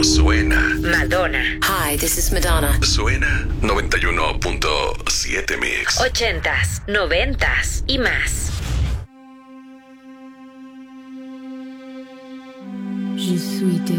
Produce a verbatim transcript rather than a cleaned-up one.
Esto suena. Madonna. Hi, this is Madonna. Suena noventa y uno punto siete Mix. Ochentas, noventas y más. Je suis